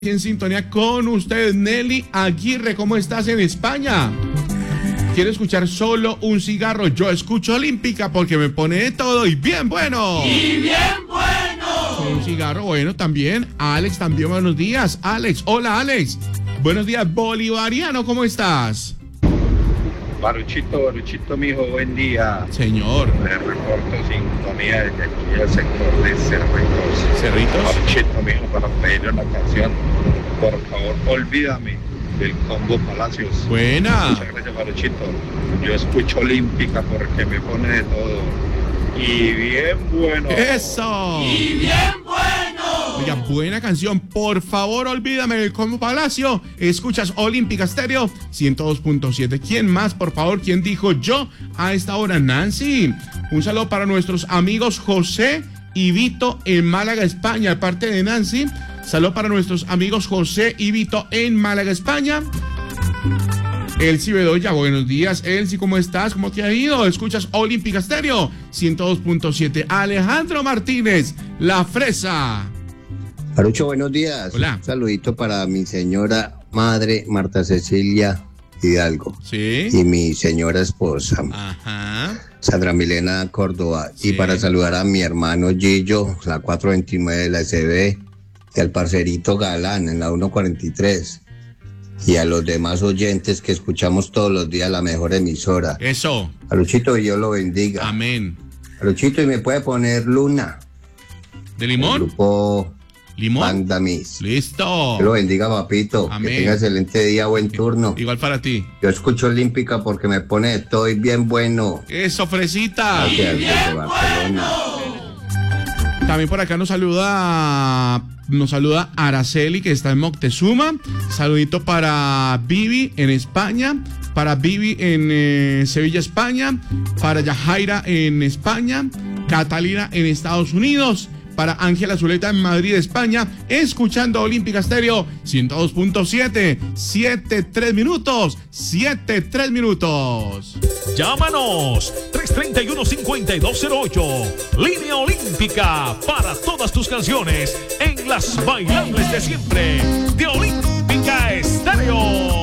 En sintonía con usted, Nelly Aguirre. ¿Cómo estás en España? Quiero escuchar solo un cigarro. Yo escucho Olímpica porque me pone de todo y bien bueno. ¡Y bien bueno! Un cigarro bueno también. Alex también, buenos días. Alex, hola Alex. Buenos días, Bolivariano, ¿cómo estás? Baruchito, mijo, buen día. Señor. Le reporto sintonía desde aquí al sector de Cerritos. ¿Cerritos? Baruchito, mijo, para pedirle una canción. Por favor, olvídame del Combo Palacios. Buena. Muchas gracias, Baruchito. Yo escucho Olímpica porque me pone de todo. Y bien bueno. ¡Eso! ¡Y bien bueno! Oiga, buena canción. Por favor, olvídame del Combo Palacio. Escuchas Olímpica Estéreo 102.7. ¿Quién más, por favor? ¿Quién dijo yo a esta hora? Nancy. Un saludo para nuestros amigos José y Vito en Málaga, España. De parte de Nancy, saludo para nuestros amigos José y Vito en Málaga, España. Elsie Bedoya, buenos días. Elsie, ¿cómo estás? ¿Cómo te ha ido? Escuchas Olímpica Estéreo 102.7. Alejandro Martínez, La Fresa. Parucho, buenos días. Hola. Un saludito para mi señora madre, Marta Cecilia Hidalgo. Sí. Y mi señora esposa, Ajá. Sandra Milena Córdoba. Sí. Y para saludar a mi hermano Gillo, la 429 de la SB, y al parcerito Galán en la 143. Y a los demás oyentes que escuchamos todos los días la mejor emisora. Eso. Paruchito, Dios lo bendiga. Amén. Paruchito, y me puede poner Luna. ¿De El limón? grupo ¿Limón? Banda Miss. Listo. Que lo bendiga, papito. Amén. Que tenga excelente día, buen turno. Igual para ti. Yo escucho Olímpica porque me pone de todo y bien bueno. Eso, Fresita. Gracias, desde Barcelona. También por acá nos saluda Araceli, que está en Moctezuma. Saludito para Vivi en España, para Vivi en Sevilla, España, para Yajaira en España, Catalina en Estados Unidos, para Ángela Zuleta en Madrid, España, escuchando Olímpica Estéreo 102.7, 7-3 minutos. Llámanos 331-5208. Línea Olímpica para todas tus canciones en las bailables de siempre de Olímpica Estéreo.